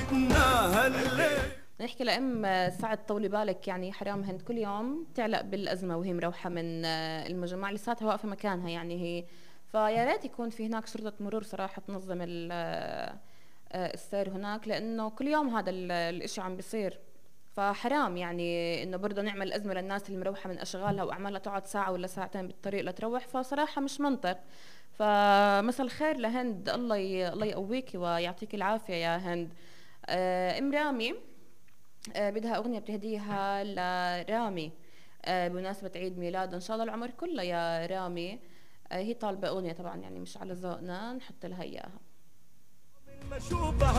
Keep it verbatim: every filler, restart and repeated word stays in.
بيتنا هالليل. نحكي لأم سعد طولي بالك، يعني حرام هند كل يوم تعلق بالأزمة وهي مروحة من المجمع، لساتها واقفة مكانها يعني هي. فيا ريت يكون في هناك شرطة مرور صراحة تنظم السير هناك، لأنه كل يوم هذا الإشي عم بيصير. فحرام يعني إنه برضه نعمل أزمة للناس اللي مروحة من أشغالها وأعمالها تقعد ساعة ولا ساعتين بالطريق لتروح، فصراحة مش منطق. فمساء الخير لهند، الله ي... الله يقويكي ويعطيك العافية يا هند. آه، ام رامي آه، بدها أغنية بتهديها لرامي آه، بمناسبة عيد ميلاده إن شاء الله العمر كله يا رامي. آه، هي طالبة أغنية طبعا، يعني مش على ذوقنا نحط لها إياها.